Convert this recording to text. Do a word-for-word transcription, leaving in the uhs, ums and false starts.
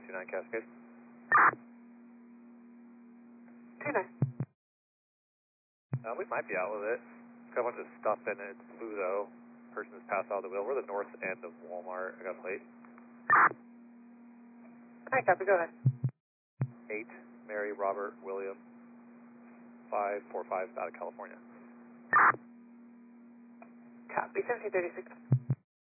two nine Cascade. two nine. Uh, we might be out with it. Got a bunch of stuff in it. It's blue though. Person has passed out of the wheel. We're the north end of Walmart. I got a plate. Hi, copy. Go ahead. eight, Mary, Robert, William, five four five out of California. Copy. seventeen thirty-six.